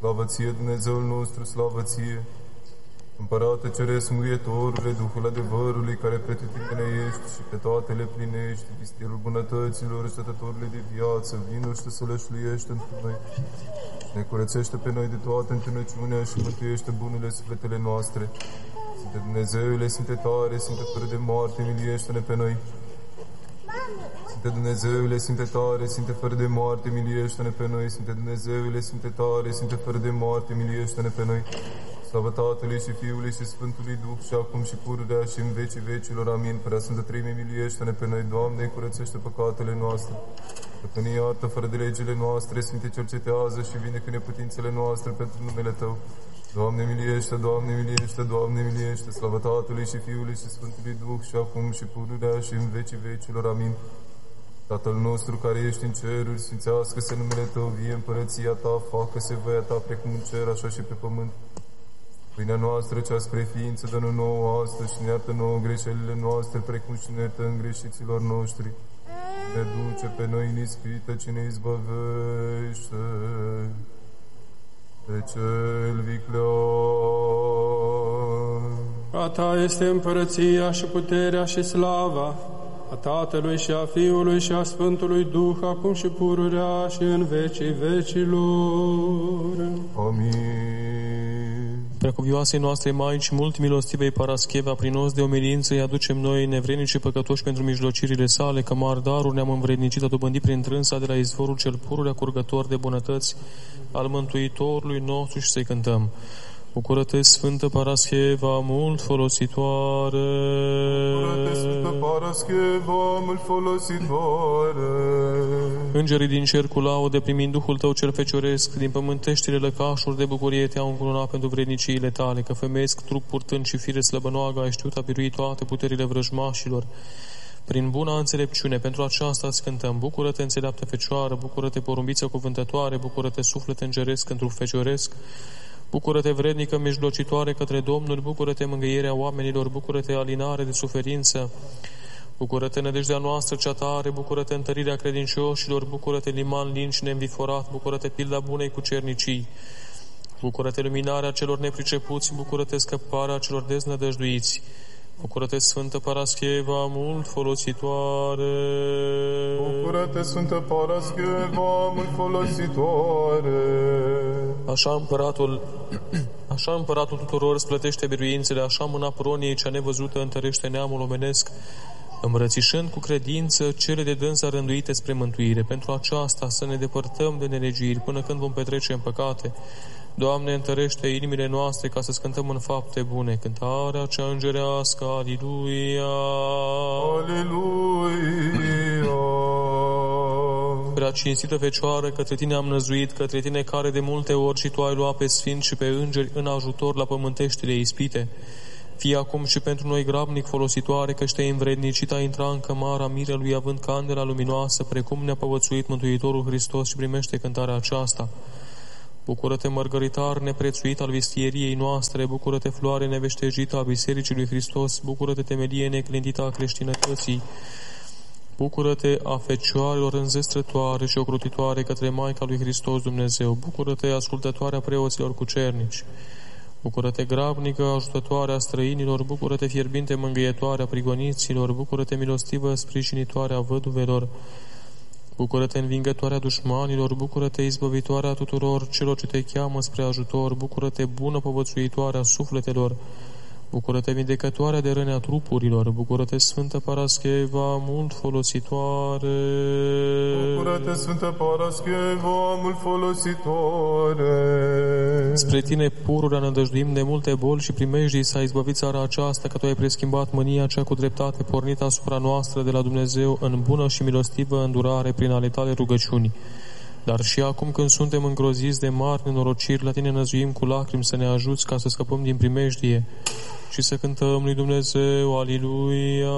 Slavă ție, Dumnezeul nostru, slavă ție! Împărate Ceresc, Mângâietorule, Duhul adevărului, care pretutindene ești și pe toate le plinești, vistirul bunătăților, stătătorile de viață, vinul și să lășluiește într noi. Ne curățește pe noi de toată întunăciunea și mântuiește bunurile sufletele noastre. Sfinte Dumnezeule, Sfinte tare, Sfinte fără de moarte, miliește-ne pe noi. Sfinte Dumnezeule, Sfinte tare, Sfinte fără de moarte, miliește-ne pe noi. Sfinte Dumnezeule, Sfinte tare, Sfinte fără de moarte, miliește-ne pe noi. Slavă Tatălui și Fiului și Sfântului Duh, și acum și pururea și în vecii vecilor. Amin. Prea Sfântă Treime, miliește-ne pe noi, Doamne, curățește păcatele noastre. Că ne iartă fără de legile noastre, Sfinte, cercetează și vine cu neputințele noastre pentru numele Tău. Doamne, miliește, Doamne, miliește, Doamne, miliește. Slavă Tatălui și Fiului și Sfântului Duh, și acum și pururea și în vecii vecilor. Amin. Tatăl nostru care ești în ceruri, sfințească-se numele Tău, vie împărăția Ta, facă-se voia Ta precum în cer, așa și pe pământ. Pâinea noastră cea spre ființă dă-ne nouă astăzi și ne iartă nouă greșelile noastre, precum și ne iertăm greșiților noștri. Ne duce pe noi în ispită, ci ne izbăvește de cel viclean. A Ta este împărăția și puterea și slava, a Tatălui și a Fiului și a Sfântului Duh, acum și pururea și în vecii vecilor. Amin. Preacuvioasei noastre Maici, mult milostivei Parascheva, prin os de omilință îi aducem noi, nevrednici și păcătoși, pentru mijlocirile sale, că mari daruri ne-am învrednicit a dobândi prin trânsa de la izvorul cel pururea curgător de bunătăți al Mântuitorului nostru, și să-i cântăm. Bucură-te, Sfântă Parascheva, mult folositoare! Bucură-te, Sfântă Parascheva, mult folositoare! Îngerii din cer cu laude, primind Duhul Tău cel fecioresc, din pământeștile lăcașuri de bucurie te-au încununat pentru vredniciile Tale, că femeiesc trup purtând și fire slăbănoagă, ai știut a birui toate puterile vrăjmașilor. Prin buna înțelepciune, pentru aceasta îți cântăm. Bucură-te, înțeleaptă Fecioară, bucură-te, porumbiță cuvântătoare, bucură-te, suflet îngeresc într-un fecioresc, bucură-te, vrednică mijlocitoare către Domnul, bucură-te, mângâierea oamenilor, bucură-te, alinare de suferință, bucură-te, nădejdea noastră cea tare, bucură-te, întărirea credincioșilor, bucură-te, liman lin și neînviforat, bucură-te, pilda bunei cucernicii, bucură-te, luminarea celor nepricepuți, bucură-te, scăparea celor deznădăjduiți. Bucură-te, Sfântă Parascheva, mult folositoare! Bucură-te, Sfântă Parascheva, mult folositoare! Așa împăratul tuturor îți plătește biruințele, așa mâna proniei cea nevăzută întărește neamul omenesc, îmbrățișând cu credință cele de dânsa rânduite spre mântuire. Pentru aceasta să ne depărtăm de nelegiuiri până când vom petrece în păcate. Doamne, întărește inimile noastre ca să cântăm în fapte bune cântarea cea îngerească, Aliluia! Aliluia! Prea cinstită Fecioară, către Tine am năzuit, către Tine care de multe ori și Tu ai luat pe sfinți și pe îngeri în ajutor la pământeștile ispite. Fie acum și pentru noi grabnic folositoare, că Te-ai învrednicit a intra în cămara mirelui având candela luminoasă, precum ne-a povățuit Mântuitorul Hristos, și primește cântarea aceasta. Bucură-te, mărgăritar neprețuit al vistieriei noastre, bucură-te, floare neveștejită a Bisericii lui Hristos, bucură-te, temelie neclintită a creștinătății, bucură-te, a Fecioarelor înzestrătoare și ocrotitoare către Maica lui Hristos Dumnezeu, bucură-te, ascultătoarea preoților cucernici, bucură-te, grabnică ajutătoare a străinilor, bucură-te, fierbinte mângâietoare a prigoniților, bucură-te, milostivă sprijinitoare a văduvelor, bucură-te, învingătoarea dușmanilor, bucură-te, izbăvitoarea tuturor celor ce te cheamă spre ajutor, bucură-te, bună povățuitoarea sufletelor, bucură-te, vindecătoarea de răni a trupurilor, bucură-te, Sfântă Parascheva, mult folositoare. Bucură-te, Sfântă Parascheva, mult folositoare. Spre Tine, pururea, nădăjduim de multe boli și primejdii, s-a izbăvit țara aceasta, că Tu ai preschimbat mânia cea cu dreptate pornită asupra noastră de la Dumnezeu în bună și milostivă îndurare prin ale Tale rugăciuni. Dar și acum când suntem îngroziți de mari nenorociri, la Tine năzuim cu lacrimi să ne ajuți ca să scăpăm din primejdie și să cântăm lui Dumnezeu, Aliluia!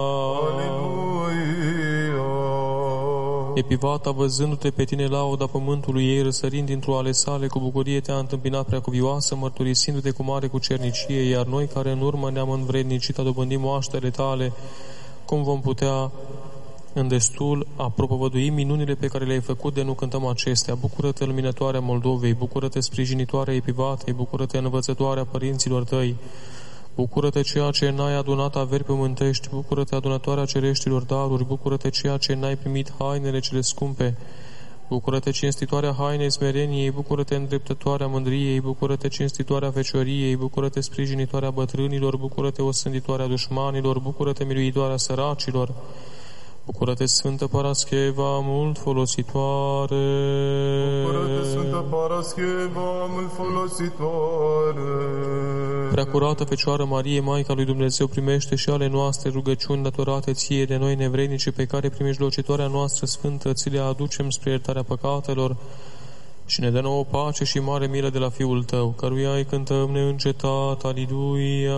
Aliluia! Epivata, văzându-te pe Tine lauda pământului ei, răsărind dintr-o ale sale, cu bucurie Te-a întâmpinat preacuvioasă, mărturisindu-te cu mare cucernicie, iar noi care în urmă ne-am învrednicit a dobândi moaștele Tale, cum vom putea în destul a propovădui minunile pe care le-ai făcut, de nu cântăm acestea. Bucură-te, luminătoarea Moldovei, bucură-te, sprijinitoarea Epivatei, bucură-te, învățătoarea părinților tăi, bucură-te, ceea ce n-ai adunat averi pământești, bucură-te, adunătoarea cereștilor daruri, bucură-te, ceea ce n-ai primit hainele cele scumpe, bucură-te, cinstitoarea hainei smereniei, bucură-te, îndreptătoarea mândriei, bucură-te, cinstitoarea fecioriei, bucură-te, sprijinitoarea bătrânilor, bucură-te, osânditoarea dușmanilor, bucură-te, miluitoarea săracilor, bucură-te, Sfântă Parascheva, mult folositoare. Bucură-te, Sfântă Parascheva, mult folositoare. Preacurată Fecioară Marie, Maica lui Dumnezeu, primește și ale noastre rugăciuni datorate ție de noi nevrednici, pe care prin mijlocitoarea noastră sfântă ți le aducem spre iertarea păcatelor, și ne dă nouă pace și mare milă de la Fiul tău, căruia îi cântăm neîncetat. Aliluia!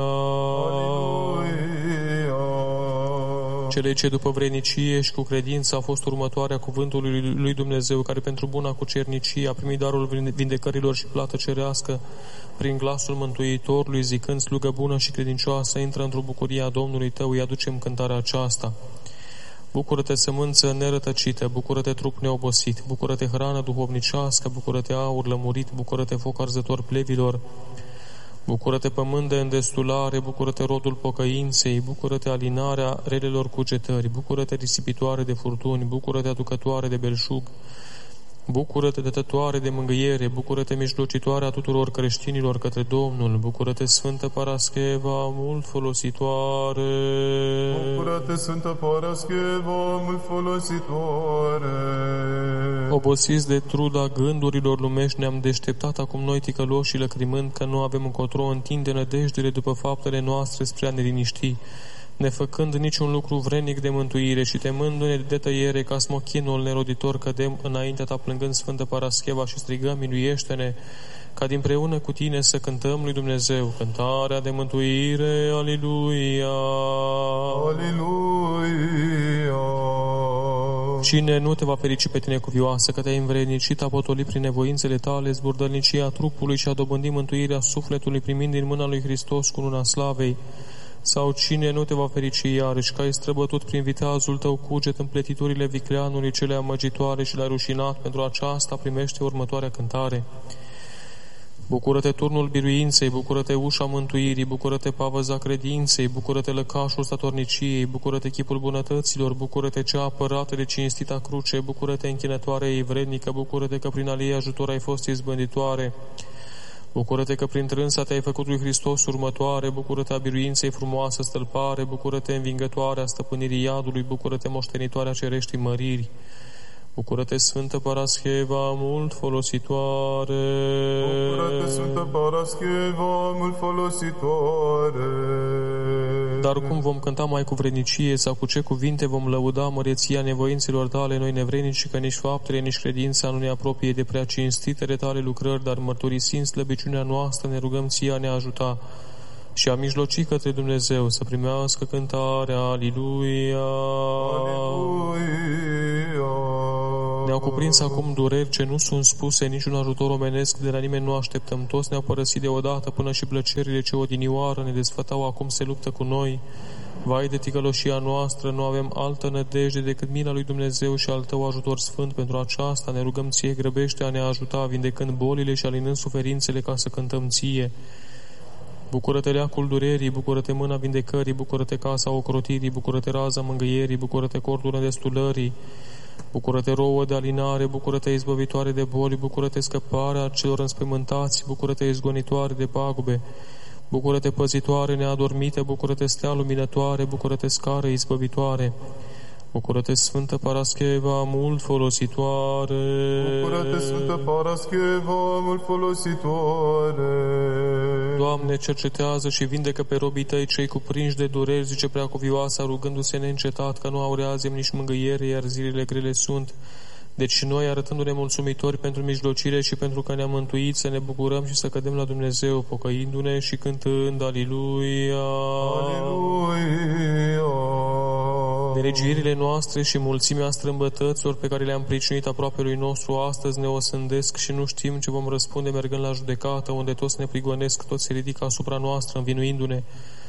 Cele ce după vrednicie și cu credință a fost următoarea cuvântului lui Dumnezeu, care pentru buna cucernicie a primit darul vindecărilor și plată cerească, prin glasul Mântuitorului, zicând: slugă bună și credincioasă, intră într-o bucurie a Domnului tău, îi aducem cântarea aceasta. Bucură-te, sămânță nerătăcită, bucură-te, trup neobosit, bucură-te, hrană duhovnicească, bucură-te, aur lămurit, bucură-te, foc arzător plevilor, bucură-te, pământ de îndestulare, bucură-te, rodul pocăinței, bucură-te, alinarea relelor cugetări, bucură-te, risipitoare de furtuni, bucură-te, aducătoare de belșug, bucură-te, dătătoare de mângâiere, bucură-te, mijlocitoare a tuturor creștinilor către Domnul, bucură-te, Sfântă Parascheva, mult folositoare. Bucură-te, Sfântă Parascheva, mult folositoare. Obosiți de truda gândurilor lumești, ne-am deșteptat acum noi ticăloși, lăcrimând că nu avem încotro, întinde nădejdele după faptele noastre spre a ne liniști, nefăcând niciun lucru vrednic de mântuire și temându-ne de tăiere, ca smochinul neroditor cădem înaintea ta, plângând, Sfântă Parascheva, și strigăm: miluiește-ne, ca dinpreună cu tine să cântăm lui Dumnezeu cântarea de mântuire. Aliluia! Aliluia! Cine nu te va ferici pe tine, cuvioasă, că te-ai învrednicit, a potolit prin nevoințele tale zburdălnicia trupului și a dobândit mântuirea sufletului, primind din mâna lui Hristos cununa slavei? Sau cine nu te va ferici iarăși, că ai străbătut prin viteazul tău cuget împletiturile vicleanului cele amăgitoare și l-ai rușinat? Pentru aceasta primește următoarea cântare. Bucură-te, turnul biruinței, bucură-te, ușa mântuirii, bucură-te, pavăza credinței, bucură-te, lăcașul statorniciei, bucură-te, chipul bunătăților, bucură-te, cea apărată de cinstita cruce, bucură-te, închinătoare ei vrednică, bucură-te că prin al ei ajutor ai fost izbânditoare, bucură-te că prin trânsa te-ai făcut lui Hristos următoare, bucură-te a biruinței frumoasă stălpare, bucură-te, învingătoare a stăpânirii iadului, bucură-te, moștenitoare a cereștii măriri, bucură-te, Sfântă Parascheva, mult folositoare. Bucură-te, Sfântă Parascheva, mult folositoare. Dar cum vom cânta mai cu vrednicie, sau cu ce cuvinte vom lăuda măreția nevoințelor tale, noi nevrednici, că nici faptele, nici credința nu ne apropie de prea cinstitele tale lucrări, dar mărturisind slăbiciunea noastră, ne rugăm ție a ne ajuta și a mijloci către Dumnezeu să primească cântarea. Aliluia! Ne-au cuprins acum dureri ce nu sunt spuse, niciun ajutor omenesc de la nimeni nu așteptăm. Toți ne-au părăsit deodată, până și plăcerile ce odinioară ne desfătau acum se luptă cu noi. Vai de ticăloșia noastră, nu avem altă nădejde decât mila lui Dumnezeu și al tău ajutor sfânt. Pentru aceasta ne rugăm ție, grăbește a ne ajuta, vindecând bolile și alinând suferințele, ca să cântăm ție. Bucură-te, leacul durerii, bucură-te, mâna vindecării, bucură-te, casa ocrotirii, bucură-te, raza mângâierii, bucură-te, cordul îndestulării, bucură-te, rouă de alinare, bucură-te, izbăvitoare de boli, bucură-te, scăparea celor înspăimântați, bucură-te, izgonitoare de pagube, bucură-te, păzitoare neadormită, bucură-te, stea luminătoare, bucură-te, scară izbăvitoare, bucură-te, Sfântă Parascheva, mult folositoare. Bucură-te, Sfântă Parascheva, mult folositoare. Doamne, cercetează și vindecă pe robii tăi cei cuprinși de dureri, zice Preacuvioasa, rugându-se neîncetat, că nu aurează nici mângâiere, iar zilele grele sunt. Deci noi, arătându-ne mulțumitori pentru mijlocire și pentru că ne-am mântuit, să ne bucurăm și să cădem la Dumnezeu, pocăindu-ne și cântând Aliluia! Aliluia! Nelegiuirile noastre și mulțimea strâmbătăților pe care le-am pricinuit aproape lui nostru astăzi ne osândesc și nu știm ce vom răspunde mergând la judecată, unde toți ne prigonesc, toți se ridică asupra noastră, învinuindu-ne.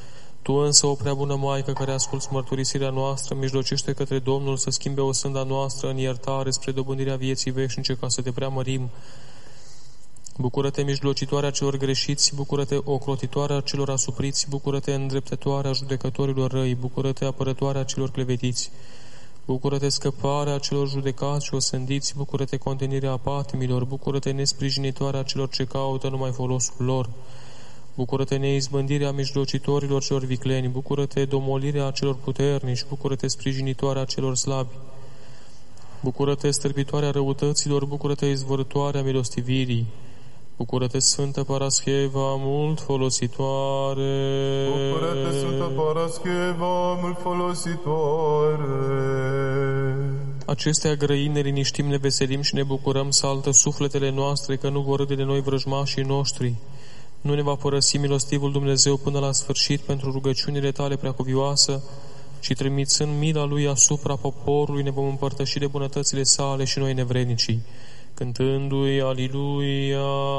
Tu însă, o prea bună Maică, care asculți mărturisirea noastră, mijlocește către Domnul să schimbe o sânda noastră în iertare spre dobândirea vieții veșnice, ca să te preamărim. Bucură-te, mijlocitoarea celor greșiți, bucură-te, ocrotitoarea celor asupriți, bucură-te, îndreptătoarea judecătorilor răi, bucură-te, apărătoarea celor clevetiți, bucură-te, scăparea celor judecați și osândiți, bucură-te, contenirea patimilor, bucură-te, nesprijinitoarea celor ce caută numai folosul lor, bucură-te, neizbândirea mijlocitorilor celor vicleni, bucură-te, domolirea celor puternici, bucură-te, sprijinitoarea celor slabi, bucură-te, stârpitoarea răutăților, bucură-te, izvorătoarea milostivirii, bucură-te, Sfântă Parascheva, mult folositoare! Bucură-te, Sfântă Parascheva, mult folositoare! Acestea grăini ne liniștim, ne veselim și ne bucurăm, saltă sufletele noastre, că nu vor râde de noi vrăjmașii noștri. Nu ne va părăsi milostivul Dumnezeu până la sfârșit pentru rugăciunile tale preacuvioasă, și trimițând mila Lui asupra poporului, ne vom împărtăși de bunătățile sale și noi nevrednicii, cântându-i Aliluia!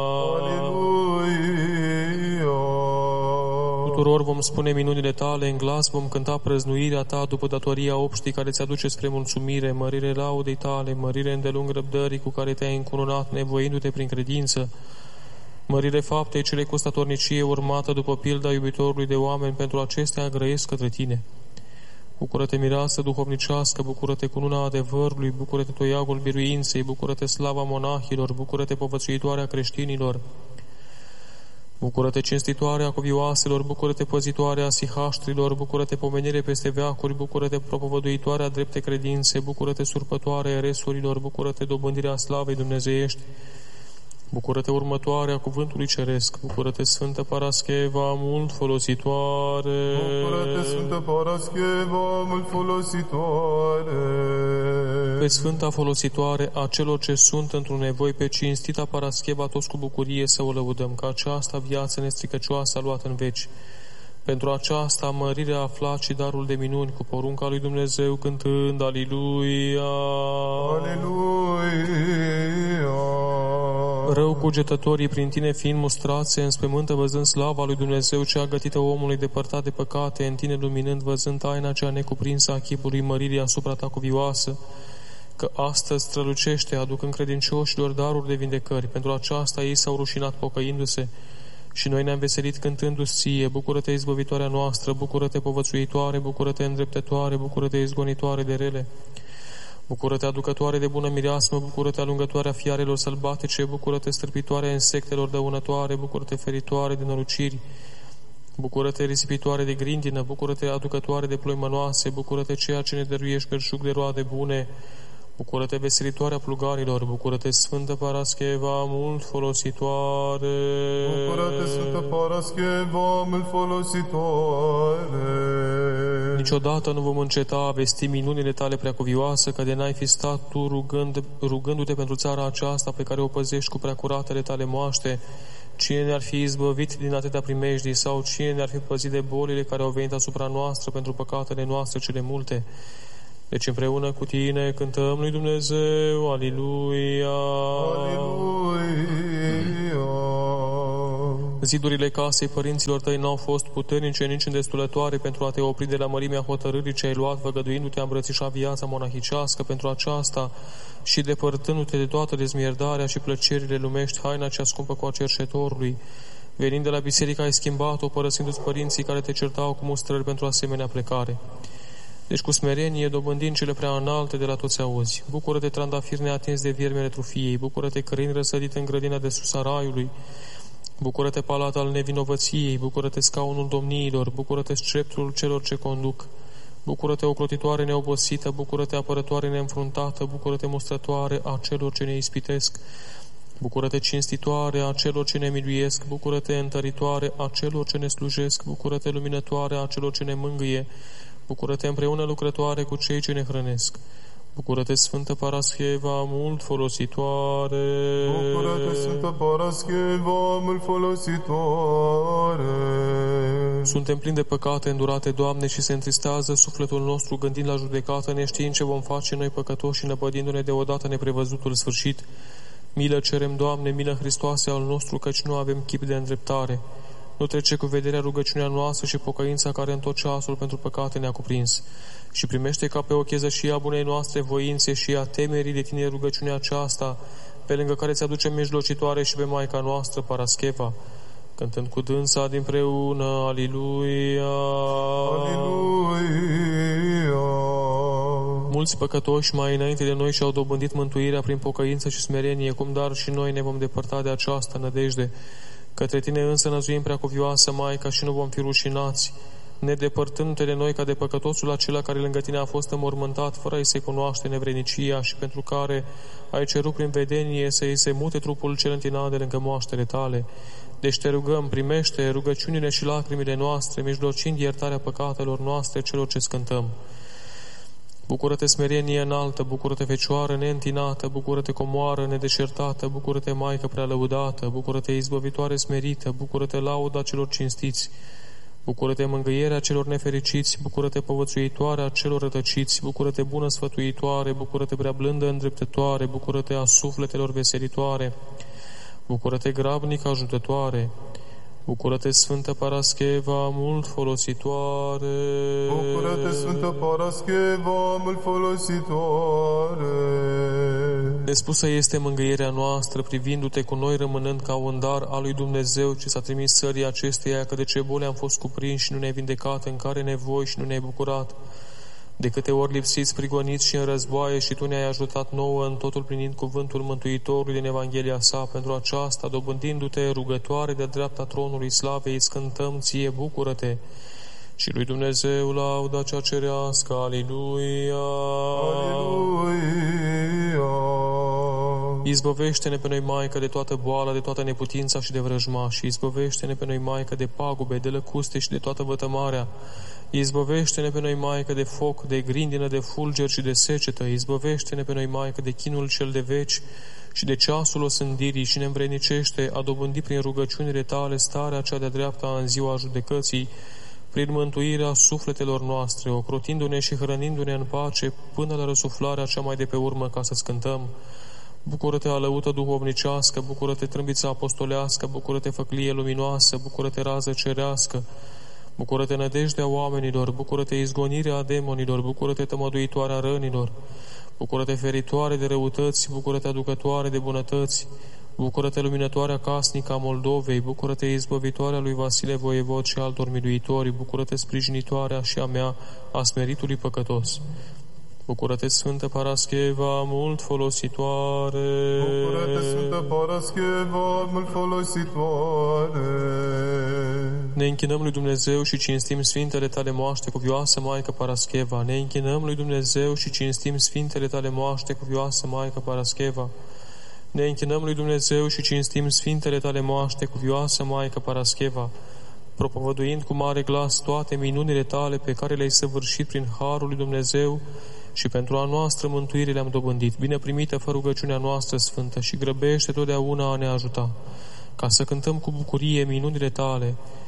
Aliluia! Tuturor vom spune minunile tale, în glas vom cânta prăznuirea ta după datoria obștii care ți aduce spre mulțumire, mărire laudei tale, mărire îndelung răbdării cu care te-ai încununat nevoindu-te prin credință, mărire faptei cele cu statornicie urmată după pilda iubitorului de oameni, pentru acestea grăiesc către tine. Bucură-te, mireasă duhovnicească, bucură-te cununa adevărului, bucură-te, toiagul biruinței, bucură-te, slava monahilor, bucură-te, povățuitoarea creștinilor, bucură-te, cinstitoarea cuvioaselor, bucură-te, păzitoarea sihaștrilor, bucură-te, pomenire peste veacuri, bucură-te, propovăduitoarea drepte credințe, bucură-te, surpătoarea eresurilor, bucură-te, dobândirea slavei dumnezeiești, bucură-te, următoarea cuvântului ceresc, bucură-te, Sfântă Parascheva, mult folositoare! Bucură-te, Sfântă Parascheva, mult folositoare! Pe Sfânta folositoare a celor ce sunt într-un nevoi, pe cinstita Parascheva, toți cu bucurie să o lăudăm, că aceasta viață nestricăcioasă a luat în veci. Pentru aceasta mărirea aflat și darul de minuni, cu porunca lui Dumnezeu, cântând Aliluia! Aliluia! Rău cugetătorii prin tine fiind mustrați se înspăimântă văzând slava lui Dumnezeu cea gătită omului depărtat de păcate, în tine luminând văzând taina cea necuprinsă a chipului măririi asupra ta cuvioasă, că astăzi strălucește, aducând credincioșilor daruri de vindecări. Pentru aceasta ei s-au rușinat pocăindu-se și noi ne-am veselit cântându-ți ție. Bucură-te, izbăvitoarea noastră, bucură-te, povățuitoare, bucură-te, îndreptătoare, bucură-te, izgonitoare de rele. Bucură-te, aducătoare de bună mireasmă, bucură-te, alungătoarea fiarelor sălbatice, bucură-te, stârpitoarea insectelor dăunătoare, bucură-te, feritoare de năluciri, bucură-te, risipitoare de grindină, bucură-te, aducătoare de ploi mănoase, bucură-te, ceea ce ne dăruiești belșug de roade bune, bucură-te, veselitoarea plugarilor, bucură-te, Sfântă Parascheva, mult folositoare. Bucură-te, Sfântă Parascheva, mult folositoare. Niciodată nu vom înceta a vesti minunile tale preacuvioase, că de n-ai fi stat tu rugându-te pentru țara aceasta pe care o păzești cu preacuratele tale moaște. Cine ne-ar fi izbăvit din atâtea primejdii, sau cine ne-ar fi păzit de bolile care au venit asupra noastră pentru păcatele noastre cele multe? Deci împreună cu tine cântăm lui Dumnezeu, Aliluia! Aliluia! Zidurile casei părinților tăi n-au fost puternice, nici îndestulătoare pentru a te opri de la mărimea hotărârii ce ai luat, văgăduindu-te a îmbrățișa viața monahicească. Pentru aceasta și depărtându-te de toată dezmierdarea și plăcerile lumești, haina cea scumpă cu a cerșetorului, venind de la biserică, ai schimbat-o, părăsindu-ți părinții care te certau cu mustrări pentru asemenea plecare. Deci cu smerenie, dobândind cele prea înalte de la toți auzi. Bucură-te, trandafir neatins de viermele trufiei, bucură-te, cărin răsădit în grădina de sus a raiului, bucură-te, palat al nevinovăției, bucură-te, scaunul domniilor, bucură-te, sceptrul celor ce conduc, bucură-te, ocrotitoare neobosită, bucură-te, apărătoare neînfruntată, bucură-te, mustrătoare a celor ce ne ispitesc, bucură-te, cinstitoare a celor ce ne miluiesc, bucură-te, întăritoare a celor ce ne slujesc, bucură-te, luminătoare a celor ce ne mângâie, bucură-te, împreună lucrătoare cu cei ce ne hrănesc. Bucură-te, Sfântă Parascheva, mult folositoare. Bucură-te, Sfântă Parascheva, mult folositoare. Suntem plini de păcate îndurate, Doamne, și se întristează sufletul nostru gândind la judecată, neștiind ce vom face noi păcătoși și năpădindu-ne deodată neprevăzutul sfârșit. Milă cerem, Doamne, milă Hristoase al nostru, căci nu avem chip de îndreptare. Nu trece cu vederea rugăciunea noastră și pocăința care în tot ceasul pentru păcate ne-a cuprins. Și primește ca pe o chezășie a bunei noastre voințe și a temerii de tine rugăciunea aceasta, pe lângă care ți aduce mijlocitoare și pe Maica noastră, Parascheva, cântând cu dânsa dinpreună, Aliluia! Aliluia! Mulți păcătoși mai înainte de noi și-au dobândit mântuirea prin pocăință și smerenie, cum dar și noi ne vom depărta de această nădejde. Către tine însă năzuim preacuvioasă Maica și nu vom fi rușinați, nedepărtându-te de noi ca de păcătosul acela care lângă tine a fost înmormântat fără a-i se cunoaște nevrenicia și pentru care ai cerut prin vedenie să îi se mute trupul cel întinat de lângă moaștele tale. Deci te rugăm, primește rugăciunile și lacrimile noastre, mijlocind iertarea păcatelor noastre celor ce scântăm. Bucură-te smerenie înaltă, bucură-te Fecioară neîntinată, bucură-te comoară nedeșertată, bucură-te Maică prea lăudată, bucură-te izbăvitoare smerită, bucură-te lauda celor cinstiți, bucură-te mângâierea celor nefericiți, bucură-te povățuitoarea celor rătăciți, bucură-te bună sfătuitoare, bucură-te prea blândă îndreptătoare, bucură-te a sufletelor veselitoare, bucură-te grabnic ajutătoare, bucură-te Sfântă Parascheva, mult folositoare. Bucură-te, Sfântă Parascheva, mult folositoare. Nespusă este mângâierea noastră, privindu-te cu noi rămânând ca un dar al lui Dumnezeu ce s-a trimis sării acesteia, că de ce boli am fost cuprinși și nu ne-ai vindecat, în care nevoi și nu ne-ai bucurat. De câte ori lipsiți, prigoniți și în războaie și Tu ne-ai ajutat nouă în totul plinind cuvântul Mântuitorului din Evanghelia sa. Pentru aceasta, dobândindu-te rugătoare de dreapta tronului slavei, îți cântăm ție, bucură-te. Și lui Dumnezeu lauda cea cerească, Aliluia! Aliluia! Izbăvește-ne pe noi, Maică, de toată boala, de toată neputința și de vrăjmași. Izbăvește-ne pe noi, Maică, de pagube, de lăcuste și de toată vătămarea. Izbăvește-ne pe noi, Maică, de foc, de grindină, de fulger și de secetă. Izbăvește-ne pe noi, Maică, de chinul cel de veci și de ceasul osândirii și ne învrednicește a dobândi prin rugăciunile tale starea cea de-a dreapta în ziua judecății, prin mântuirea sufletelor noastre, ocrotindu-ne și hrănindu-ne în pace până la răsuflarea cea mai de pe urmă ca să cântăm. Bucură-te, alăută duhovnicească, bucură-te, trâmbiță apostolească, bucură-te, făclie luminoasă, bucură-te, rază cerească, bucură-te, nădejdea oamenilor, bucură-te, izgonirea demonilor, bucură-te, tămăduitoarea rănilor, bucură-te, feritoare de răutăți, bucură-te, aducătoare de bunătăți, bucură-te, luminătoarea casnică a Moldovei, bucură-te, izbăvitoarea lui Vasile Voievod și altor miluitori, bucură-te, sprijinitoarea și a mea a smeritului păcătos. Bucură-te, Sfântă Parascheva, mult folositoare. Bucură-te, Sfântă Parascheva, mult folositoare. Ne închinăm lui Dumnezeu și cinstim Sfintele tale moaște, cuvioasă Maică Parascheva. Ne închinăm lui Dumnezeu și cinstim Sfintele tale moaște, cuvioasă Maică Parascheva. Ne închinăm lui Dumnezeu și cinstim Sfintele tale moaște, cuvioasă Maică Parascheva, propovăduind cu mare glas toate minunile tale pe care le-ai săvârșit prin harul lui Dumnezeu și pentru a noastră mântuire le-am dobândit. Bine primită fă rugăciunea noastră sfântă și grăbește totdeauna a ne ajuta, ca să cântăm cu bucurie minunile tale